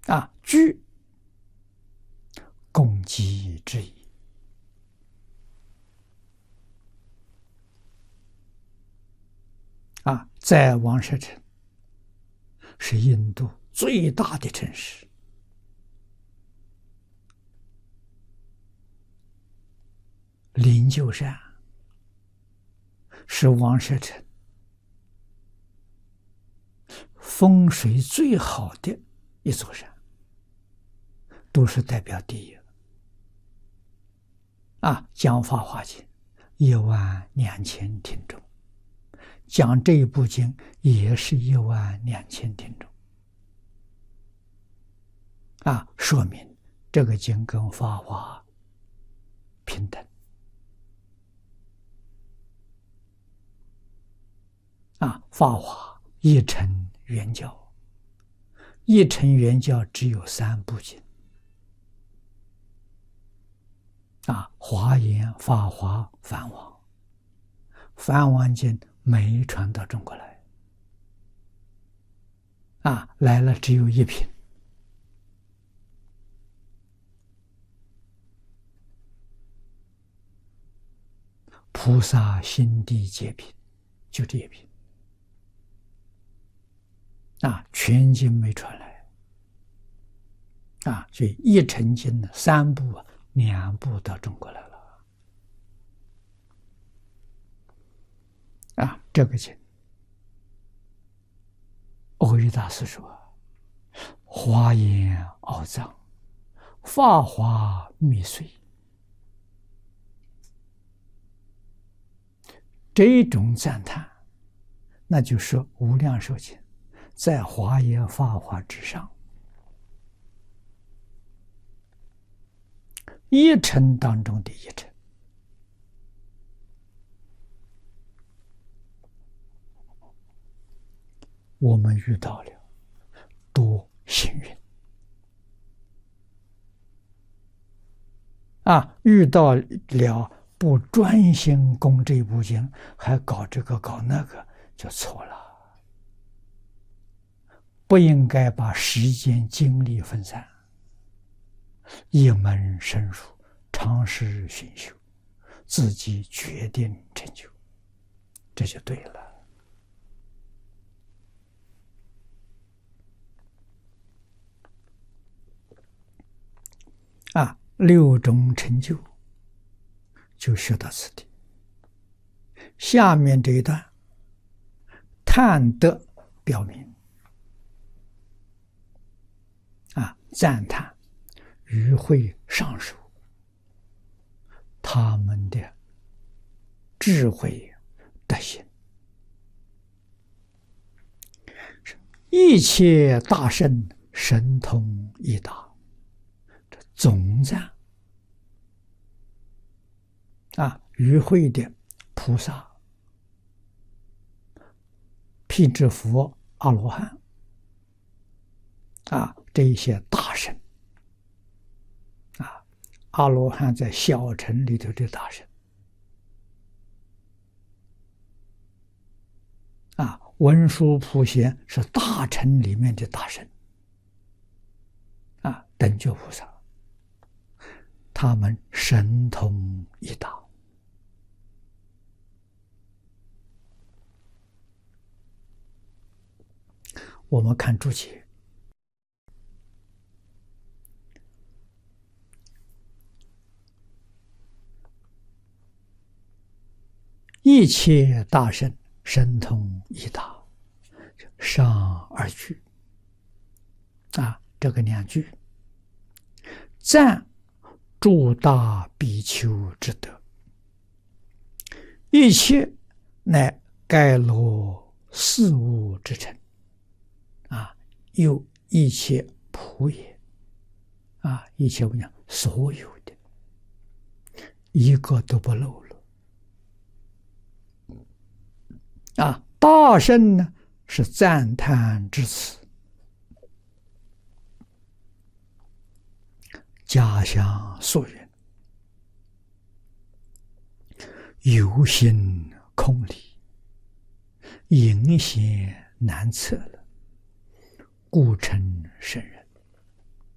具共济之意。在王舍城是印度最大的城市，灵鹫山是王舍城风水最好的一座山，都是代表第一。讲法华经12000听众，讲这一部经也是12000听众，说明这个经跟法华平等。法华一乘圆教，一乘圆教只有3部经，华严、法华、梵王。梵王经没传到中国来，来了只有1品。菩萨心地解品，就这1品。全经没传来，所以一乘经呢3部2部到中国来了。这个经，蕅益大师说：华严奥藏，法华密髓。这种赞叹，那就是无量寿经在华严法华之上，一乘当中的一乘。我们遇到了，多幸运遇到了不专心攻这部经，还搞这个搞那个，就错了。不应该把时间精力分散，一门深入，长时熏修，自己决定成就，这就对了。6种成就就学到此地。下面这一段叹德表明，赞叹与会上首他们的智慧德行，一切大圣神通一达，这总赞与会的菩萨、辟支佛、阿罗汉这一些大圣阿罗汉在小乘里头的大圣文殊普贤是大乘里面的大圣等觉菩萨，他们神通一达。我们看注解，一切大圣神通一达，上2句这个2句赞诸大比丘之德，一切乃盖罗事物之成又一切普也一切我讲所有的，一个都不漏了大圣呢是赞叹之词，家乡溯源，有心空理，隐显难测了，故称圣人。